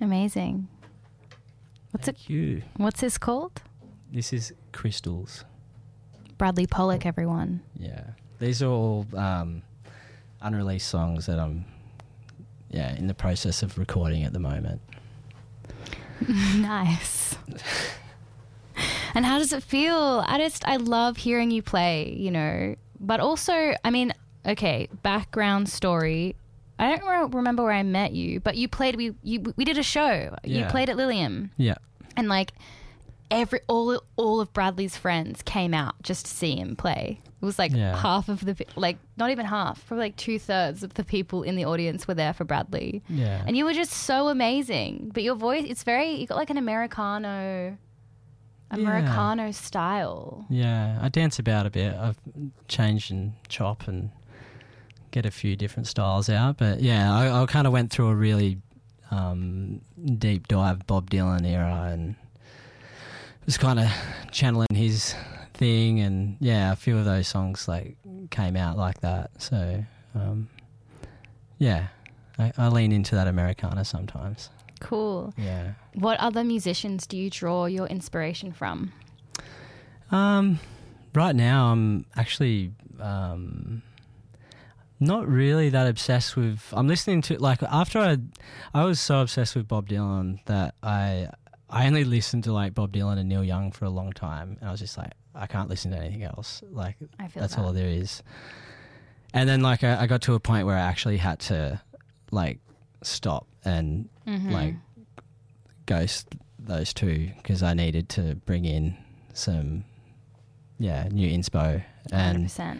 Amazing. Thank you. What's this called? This is Crystals. Bradley Pollock, everyone. Yeah. These are all unreleased songs that I'm in the process of recording at the moment. Nice. And how does it feel? I love hearing you play, you know. But also, I mean, okay, background story. I don't remember where I met you, but you played. We did a show. Yeah. You played at Lilium. Yeah. And like all of Bradley's friends came out just to see him play. It was like half of the, like not even half, probably like 2/3 of the people in the audience were there for Bradley. Yeah. And you were just so amazing. But your voice, you got like an Americano style. Yeah, I dance about a bit. I've changed and chop and get a few different styles out. But yeah, I kind of went through a really deep dive Bob Dylan era and was kind of channeling his thing. And yeah, a few of those songs like came out like that. So I lean into that Americana sometimes. Cool. Yeah. What other musicians do you draw your inspiration from? Right now I'm actually not really that obsessed with... I'm listening to... Like, after I was so obsessed with Bob Dylan that I only listened to, like, Bob Dylan and Neil Young for a long time, and I was just like, I can't listen to anything else. Like, that's all there is. And then, like, I got to a point where I actually had to, like, stop and, like, ghost those two because I needed to bring in some, new inspo. And 100%.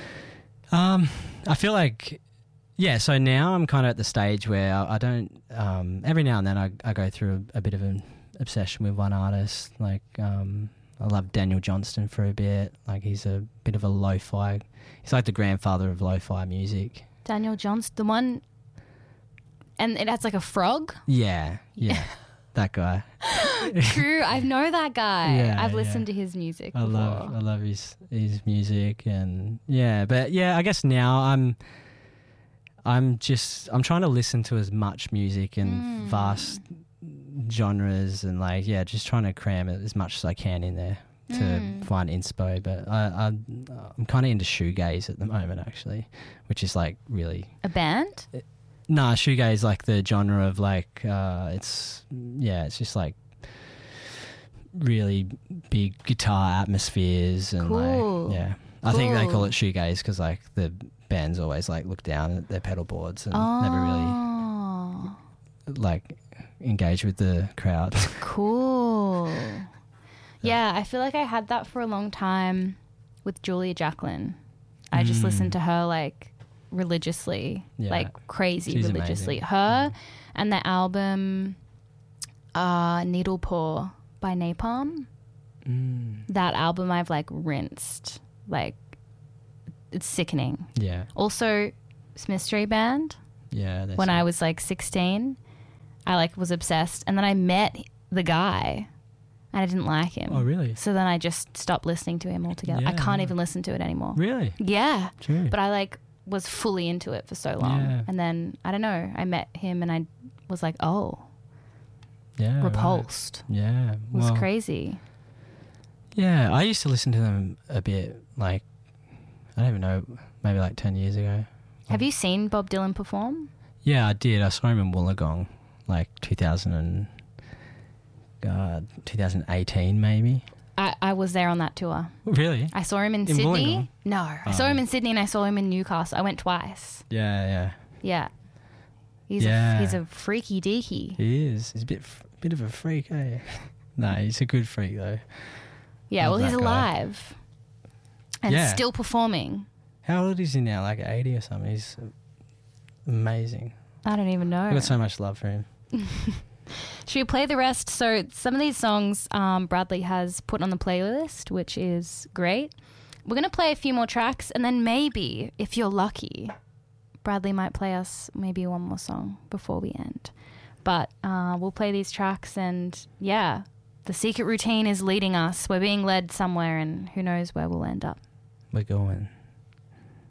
I feel like, so now I'm kind of at the stage where I don't, every now and then I go through a bit of an obsession with one artist. Like, I love Daniel Johnston for a bit. Like, he's a bit of a lo-fi, he's like the grandfather of lo-fi music. Daniel Johnston, the one, and it has like a frog? Yeah, that guy. True, I know that guy. Yeah, I've listened to his music before. I love his music, and I guess now I'm trying to listen to as much music and vast genres and just trying to cram it as much as I can in there to find inspo. But I'm kind of into shoegaze at the moment, actually, which is like really a band. Nah, shoegaze, like the genre of like it's just like really big guitar atmospheres and cool. I think they call it shoegaze because like the bands always like look down at their pedal boards and never really like engage with the crowd. Cool. Yeah, I feel like I had that for a long time with Julia Jacklin. I just listened to her like religiously, like crazy. She's religiously. Amazing. Her and the album Needle Paw by Napalm. That album I've like rinsed. Like, it's sickening. Yeah. Also, Smith Street Band. Yeah. When I was like 16, I like was obsessed, and then I met the guy, and I didn't like him. Oh, really? So then I just stopped listening to him altogether. I can't even listen to it anymore. Really? Yeah. True. But I like was fully into it for so long, and then I don't know. I met him, and I was like, repulsed. Right. Yeah. It was crazy. Yeah, I used to listen to them a bit, like, I don't even know, maybe like 10 years ago. Have you seen Bob Dylan perform? Yeah, I did. I saw him in Wollongong, like 2018 maybe. I was there on that tour. Really? I saw him in Sydney. Wollongong? No, I saw him in Sydney and I saw him in Newcastle. I went twice. Yeah. Yeah. He's a freaky deaky. He is. He's a bit of a freak, eh? No, he's a good freak though. Yeah, well, he's alive and still performing. How old is he now? Like 80 or something? He's amazing. I don't even know. I've got so much love for him. Should we play the rest? So some of these songs Bradley has put on the playlist, which is great. We're going to play a few more tracks, and then maybe, if you're lucky, Bradley might play us maybe one more song before we end. But we'll play these tracks, and the secret routine is leading us. We're being led somewhere, and who knows where we'll end up. We're going.